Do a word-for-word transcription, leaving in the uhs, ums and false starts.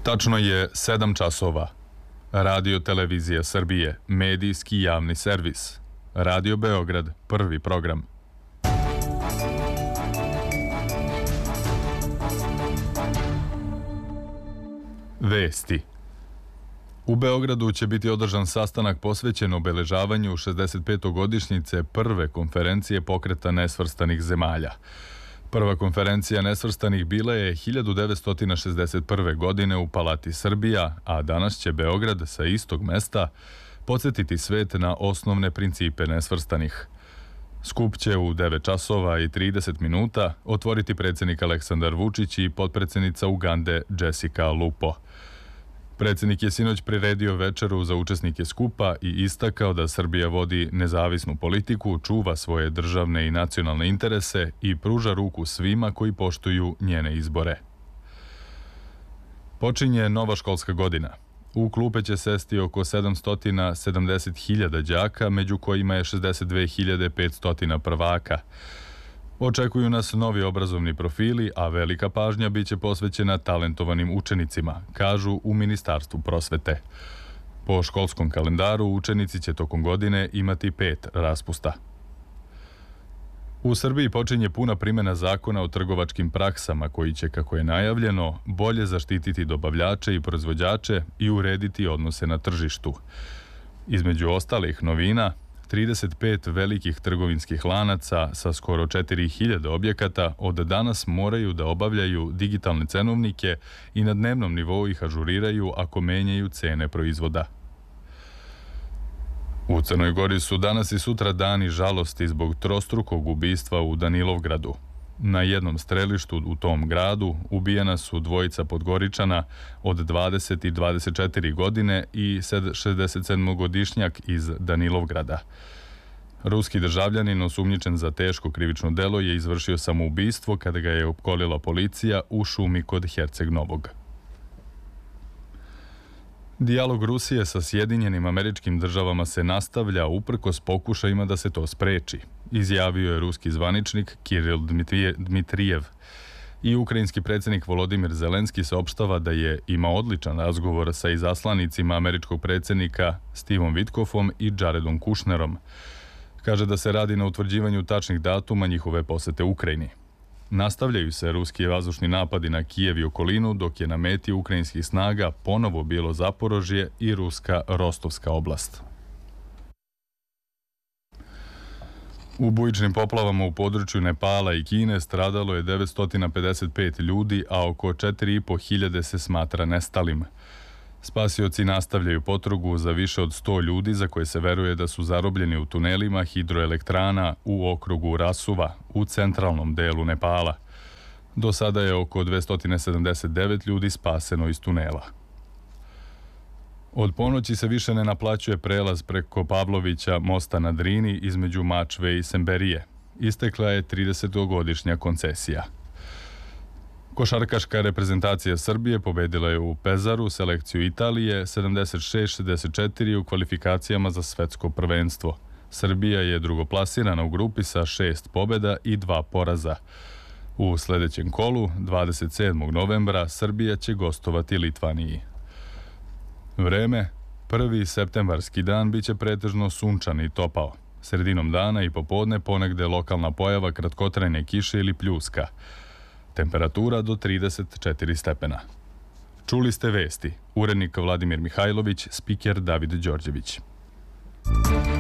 Tačno je sedam časova. Radio Televizija Srbije, medijski javni servis. Radio Beograd, prvi program. Vesti. U Beogradu će biti održan sastanak posvećen obeležavanju šezdeset petogodišnjice prve konferencije pokreta nesvrstanih zemalja. Prva konferencija nesvrstanih bila je hiljadu devetsto šezdeset prve. godine u Palati Srbija, a danas će Beograd sa istog mesta podsjetiti svet na osnovne principe nesvrstanih. Skup će u devet časova i trideset minuta otvoriti predsjednik Aleksandar Vučić i potpredsjednica Ugande Jessica Lupo. Predsjednik je sinoć priredio večeru za učesnike skupa i istakao da Srbija vodi nezavisnu politiku, čuva svoje državne i nacionalne interese i pruža ruku svima koji poštuju njene izbore. Počinje nova školska godina. U klupe će sesti oko sedamsto sedamdeset hiljada đaka, među kojima je šezdeset dve hiljade petsto prvaka. Očekuju nas novi obrazovni profili, a velika pažnja biće posvećena talentovanim učenicima, kažu u Ministarstvu prosvete. Po školskom kalendaru učenici će tokom godine imati pet raspusta. U Srbiji počinje puna primjena zakona o trgovačkim praksama koji će, kako je najavljeno, bolje zaštititi dobavljače i proizvođače i urediti odnose na tržištu. Između ostalih novina, trideset pet velikih trgovinskih lanaca sa skoro četiri hiljade objekata od danas moraju da obavljaju digitalne cenovnike i na dnevnom nivou ih ažuriraju ako menjaju cene proizvoda. U Crnoj Gori su danas i sutra dani žalosti zbog trostrukog ubistva u Danilovgradu. Na jednom strelištu u tom gradu ubijena su dvojica Podgoričana od dvadeset i dvadeset četiri godine i šezdesetsedmogodišnjak iz Danilovgrada. Ruski državljanin osumnjičen za teško krivično delo je izvršio samoubistvo kada ga je opkolila policija u šumi kod Herceg Novog. Dijalog Rusije sa Sjedinjenim Američkim Državama se nastavlja uprkos pokušajima da se to spreči, izjavio je ruski zvaničnik Kiril Dmitrijev. I ukrajinski predsjednik Volodimir Zelenski saopštava da je imao odličan razgovor sa izaslanicima američkog predsjednika Stevom Witkofom i Jaredom Kushnerom. Kaže da se radi na utvrđivanju tačnih datuma njihove posete Ukrajini. Nastavljaju se ruski vazdušni napadi na Kijev i okolinu, dok je na meti ukrajinskih snaga ponovo bilo Zaporožje i ruska Rostovska oblast. U bujičnim poplavama u području Nepala i Kine stradalo je devetsto pedeset pet ljudi, a oko četiri i po hiljade se smatra nestalim. Spasioci nastavljaju potragu za više od sto ljudi za koje se veruje da su zarobljeni u tunelima hidroelektrana u okrugu Rasuva u centralnom delu Nepala. Do sada je oko dvesta sedamdeset devet ljudi spaseno iz tunela. Od ponoći se više ne naplaćuje prelaz preko Pavlovića mosta na Drini između Mačve i Semberije. Istekla je tridesetogodišnja koncesija. Košarkaška reprezentacija Srbije pobedila je u Pezaru selekciju Italije sedamdeset šest šezdeset četiri u kvalifikacijama za svetsko prvenstvo. Srbija je drugoplasirana u grupi sa šest pobjeda i dva poraza. U sljedećem kolu, dvadeset sedmog novembra, Srbija će gostovati Litvaniji. Vreme, prvi septembarski dan biće pretežno sunčan i topao. Sredinom dana i popodne ponegde lokalna pojava kratkotrajne kiše ili pljuska. Temperatura do trideset četiri stepena. Čuli ste vesti. Urednik Vladimir Mihajlović, spiker David Đorđević.